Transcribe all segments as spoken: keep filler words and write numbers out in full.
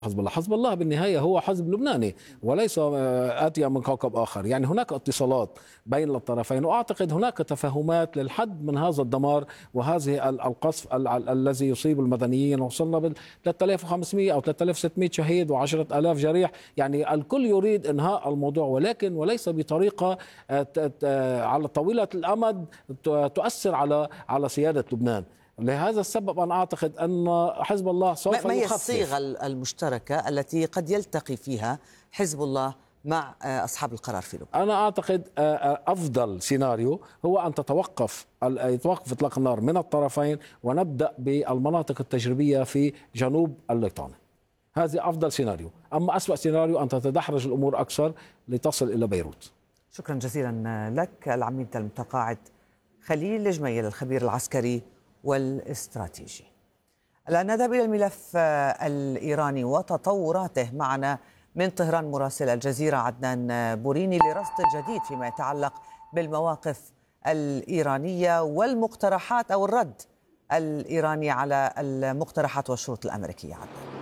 حزب الله. حزب الله بالنهاية هو حزب لبناني وليس آتيا من كوكب آخر. يعني هناك اتصالات بين الطرفين، وأعتقد هناك تفاهمات للحد من هذا الدمار وهذه القصف الذي يصيب المدنيين. وصلنا بال ثلاثة آلاف وخمسمئة أو ثلاثة آلاف وستمئة شهيد وعشرة آلاف جريح. يعني الكل يريد إنهاء الموضوع، ولكن وليس بطريقة على طويلة الأمد تؤثر على على سيادة لبنان. لهذا السبب أنا أعتقد أن حزب الله سوف يخفف. ما هي الصيغة المشتركة التي قد يلتقي فيها حزب الله مع أصحاب القرار في لبنان؟ أنا أعتقد أفضل سيناريو هو أن تتوقف يتوقف إطلاق النار من الطرفين، ونبدأ بالمناطق التجريبية في جنوب الليطانة. هذه أفضل سيناريو. أما أسوأ سيناريو أن تتدحرج الأمور أكثر لتصل إلى بيروت. شكرا جزيلا لك العميد المتقاعد خليل جميل، الخبير العسكري والاستراتيجي. الآن نذهب إلى الملف الإيراني وتطوراته. معنا من طهران مراسل الجزيرة عدنان بوريني لرصد الجديد فيما يتعلق بالمواقف الإيرانية والمقترحات أو الرد الإيراني على المقترحات والشروط الأمريكية. عدنان.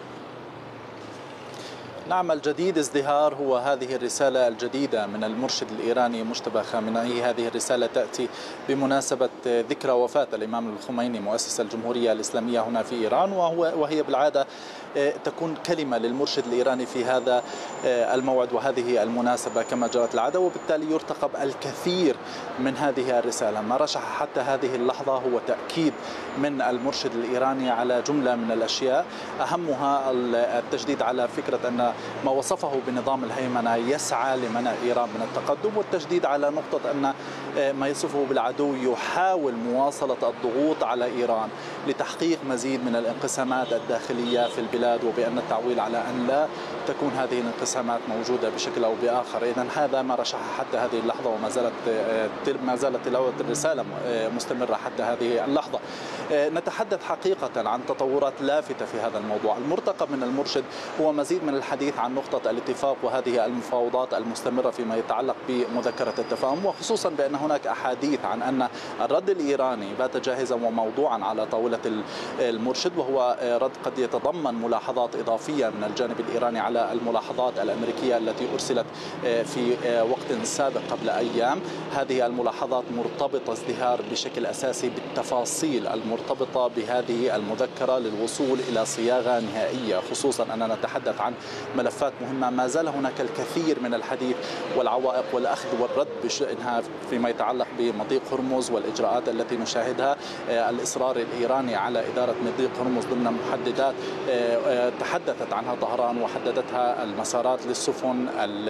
نعم، الجديد ازدهار هو هذه الرسالة الجديدة من المرشد الإيراني مجتبى خامنئي. هذه الرسالة تأتي بمناسبة ذكرى وفاة الإمام الخميني مؤسس الجمهورية الإسلامية هنا في إيران، وهو وهي بالعادة تكون كلمة للمرشد الإيراني في هذا الموعد وهذه المناسبة كما جرت العادة، وبالتالي يرتقب الكثير من هذه الرسالة. ما رشح حتى هذه اللحظة هو تأكيد من المرشد الإيراني على جملة من الأشياء، أهمها التشديد على فكرة أن ما وصفه بنظام الهيمنة يسعى لمنع إيران من التقدم، والتشديد على نقطة أن ما يصفه بالعدو يحاول مواصلة الضغوط على إيران لتحقيق مزيد من الانقسامات الداخلية في البلاد، وبأن التعويل على أن لا تكون هذه الانقسامات موجودة بشكل أو بآخر. إذن هذا ما رشح حتى هذه اللحظة، وما زالت ما زالت تلاوة الرسالة مستمرة حتى هذه اللحظة. نتحدث حقيقة عن تطورات لافتة في هذا الموضوع. المرتقب من المرشد هو مزيد من الحديث عن نقطة الاتفاق وهذه المفاوضات المستمرة فيما يتعلق بمذكرة التفاهم، وخصوصا بأن هناك أحاديث عن أن الرد الإيراني بات جاهزا وموضوعا على طاولة المرشد، وهو رد قد يتضمن ملاحظات إضافية من الجانب الإيراني على الملاحظات الأمريكية التي أرسلت في وقت سابق قبل أيام. هذه الملاحظات مرتبطة ازدهار بشكل أساسي بالتفاصيل المرتبطة بهذه المذكرة للوصول إلى صياغة نهائية، خصوصا أننا نتحدث عن ملفات مهمة. ما زال هناك الكثير من الحديث والعوائق والأخذ والرد بشأنها فيما يتعلق بمضيق هرمز والإجراءات التي نشاهدها. الإصرار الإيراني على إدارة مضيق هرمز ضمن محددات تحدثت عنها طهران وحددتها المسارات للسفن،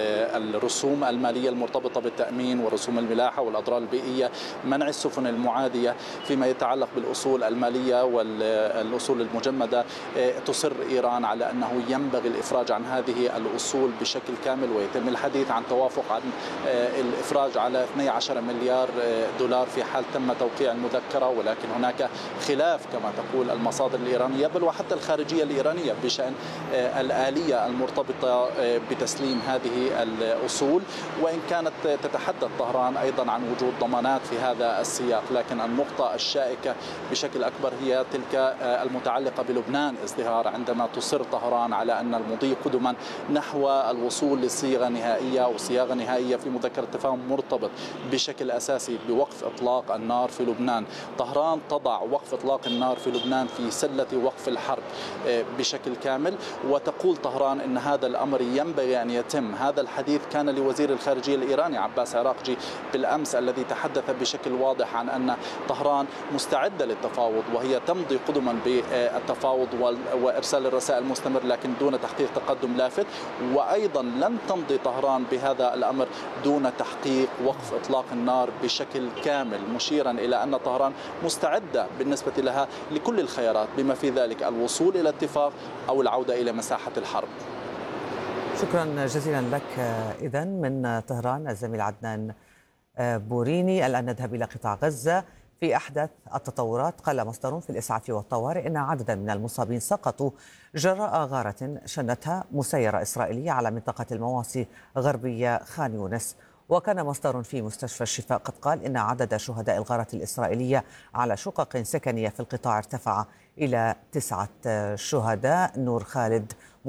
الرسوم المالية المرتبطة بالتأمين ورسوم الملاحة والأضرار البيئية، منع السفن المعادية. فيما يتعلق بالأصول المالية والأصول المجمدة تصر إيران على أنه ينبغي الإفراج عن هذه الأصول بشكل كامل، ويتم الحديث عن توافق عن الإفراج على اثني عشر مليار دولار في حال تم توقيع المذكرة. ولكن هناك خلاف كما تقول المصادر الإيرانية بل وحتى الخارجية الإيرانية بشأن الآلية المرتبطة بتسليم هذه الأصول، وإن كانت تتحدث طهران أيضا عن وجود ضمانات في هذا السياق. لكن النقطة الشائكة بشكل أكبر هي تلك المتعلقة بلبنان ازدهار، عندما تصر طهران على أن المضي قدما نحو الوصول لصيغة نهائية أو صياغة نهائية في مذكرة التفاهم مرتبط بشكل أساسي بوقف إطلاق النار في لبنان. طهران تضع وقف إطلاق النار في لبنان في سلة وقف الحرب بشكل كامل، وتقول طهران أن هذا الأمر ينبغي أن يتم. هذا الحديث كان لوزير الخارجية الإيراني عباس عراقجي بالأمس، الذي تحدث بشكل واضح عن أن طهران مستعدة للتفاوض وهي تمضي قدما بالتفاوض وإرسال الرسائل المستمر، لكن دون تحقيق تقدم لافت. وأيضا لن تمضي طهران بهذا الأمر دون تحقيق وقف إطلاق النار بشكل كامل، مشيرا إلى أن طهران مستعدة بالنسبة لها لكل الخيارات بما في ذلك الوصول إلى اتفاق أو العودة إلى مساحة الحرب. شكرا جزيلا لك. إذن من طهران الزميل عدنان بوريني. الآن نذهب إلى قطاع غزة. في أحدث التطورات قال مصدر في الإسعاف والطوارئ إن عددا من المصابين سقطوا جراء غارة شنتها مسيرة إسرائيلية على منطقة المواصي غربية خان يونس. وكان مصدر في مستشفى الشفاء قد قال إن عدد شهداء الغارة الإسرائيلية على شقق سكنية في القطاع ارتفع إلى تسعة شهداء. نور خالد